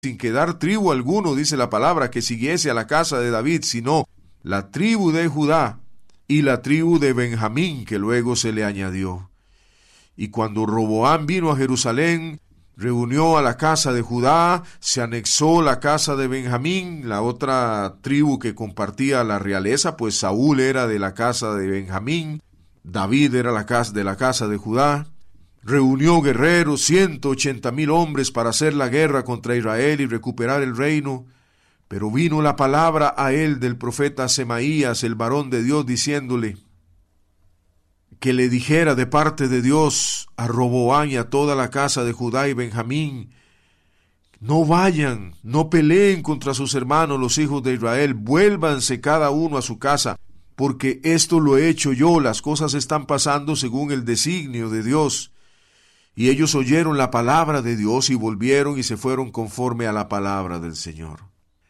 sin quedar tribu alguno, dice la palabra, que siguiese a la casa de David, sino la tribu de Judá y la tribu de Benjamín, que luego se le añadió. Y cuando Roboam vino a Jerusalén, reunió a la casa de Judá, se anexó la casa de Benjamín, la otra tribu que compartía la realeza, pues Saúl era de la casa de Benjamín, David era de la casa de Judá. Reunió guerreros, 180,000 hombres para hacer la guerra contra Israel y recuperar el reino. Pero vino la palabra a él del profeta Semaías, el varón de Dios, diciéndole que le dijera de parte de Dios a Roboam y a toda la casa de Judá y Benjamín: no vayan, no peleen contra sus hermanos los hijos de Israel, vuélvanse cada uno a su casa, porque esto lo he hecho yo, las cosas están pasando según el designio de Dios. Y ellos oyeron la palabra de Dios y volvieron y se fueron conforme a la palabra del Señor.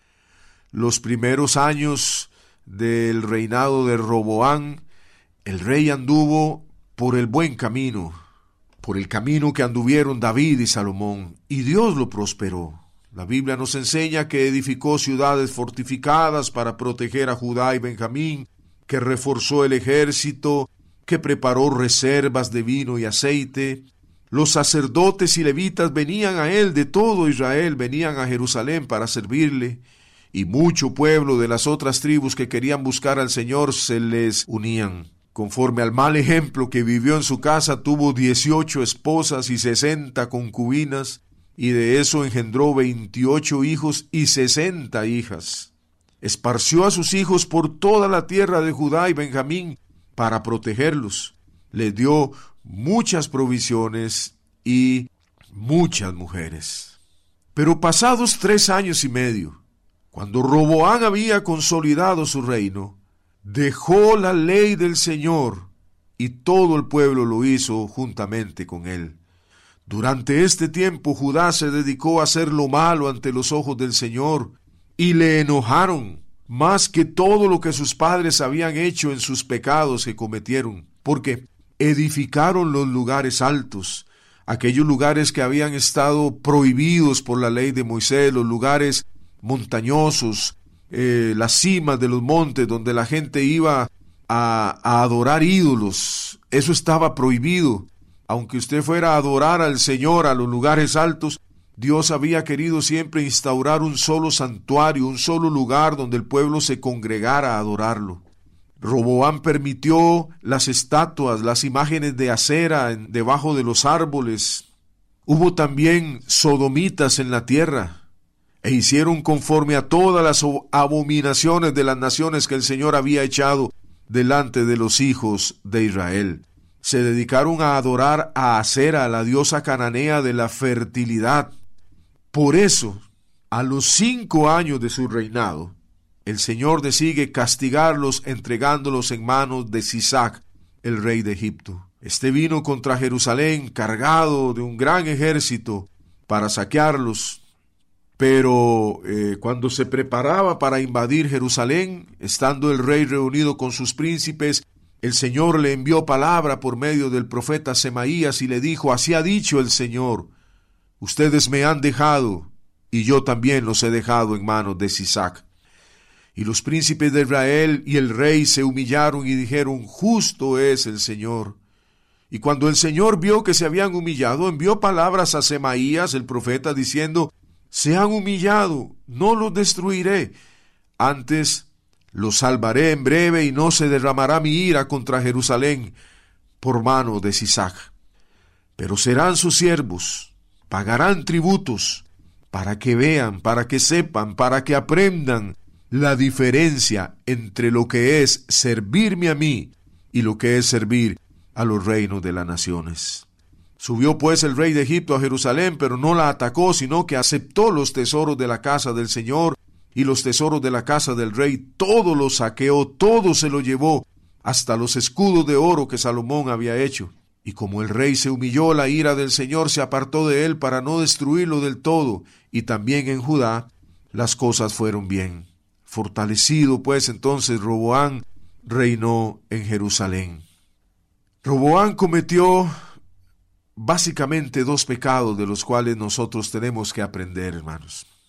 Los primeros años del reinado de Roboam, el rey anduvo por el buen camino, por el camino que anduvieron David y Salomón, y Dios lo prosperó. La Biblia nos enseña que edificó ciudades fortificadas para proteger a Judá y Benjamín, que reforzó el ejército, que preparó reservas de vino y aceite. Los sacerdotes y levitas venían a él de todo Israel, venían a Jerusalén para servirle, y mucho pueblo de las otras tribus que querían buscar al Señor se les unían. Conforme al mal ejemplo que vivió en su casa, tuvo 18 esposas y 60 concubinas, y de eso engendró 28 hijos y 60 hijas. Esparció a sus hijos por toda la tierra de Judá y Benjamín para protegerlos. Les dio muchas provisiones y muchas mujeres. Pero pasados 3 años y medio, cuando Roboam había consolidado su reino, dejó la ley del Señor, y todo el pueblo lo hizo juntamente con él. Durante este tiempo Judá se dedicó a hacer lo malo ante los ojos del Señor, y le enojaron más que todo lo que sus padres habían hecho en sus pecados que cometieron, porque edificaron los lugares altos, aquellos lugares que habían estado prohibidos por la ley de Moisés, los lugares montañosos, las cimas de los montes donde la gente iba a adorar ídolos. Eso estaba prohibido. Aunque usted fuera a adorar al Señor a los lugares altos, Dios había querido siempre instaurar un solo santuario, un solo lugar donde el pueblo se congregara a adorarlo. Roboam permitió las estatuas, las imágenes de acera debajo de los árboles. Hubo también sodomitas en la tierra, e hicieron conforme a todas las abominaciones de las naciones que el Señor había echado delante de los hijos de Israel. Se dedicaron a adorar a Acera, la diosa cananea de la fertilidad. Por eso, a los 5 años de su reinado, el Señor decide castigarlos entregándolos en manos de Sisac, el rey de Egipto. Este vino contra Jerusalén cargado de un gran ejército para saquearlos. Pero cuando se preparaba para invadir Jerusalén, estando el rey reunido con sus príncipes, el Señor le envió palabra por medio del profeta Semaías y le dijo: así ha dicho el Señor, ustedes me han dejado, y yo también los he dejado en manos de Sisac. Y los príncipes de Israel y el rey se humillaron y dijeron: justo es el Señor. Y cuando el Señor vio que se habían humillado, envió palabras a Semaías el profeta diciendo: se han humillado, no los destruiré, antes los salvaré en breve, y no se derramará mi ira contra Jerusalén por mano de Sisac. Pero serán sus siervos, pagarán tributos, para que vean, para que sepan, para que aprendan la diferencia entre lo que es servirme a mí y lo que es servir a los reinos de las naciones. Subió pues el rey de Egipto a Jerusalén, pero no la atacó, sino que aceptó los tesoros de la casa del Señor y los tesoros de la casa del rey. Todo lo saqueó, todo se lo llevó, hasta los escudos de oro que Salomón había hecho. Y como el rey se humilló, la ira del Señor se apartó de él para no destruirlo del todo. Y también en Judá las cosas fueron bien. Fortalecido pues entonces Roboam reinó en Jerusalén. Roboam cometió básicamente 2 pecados de los cuales nosotros tenemos que aprender, hermanos.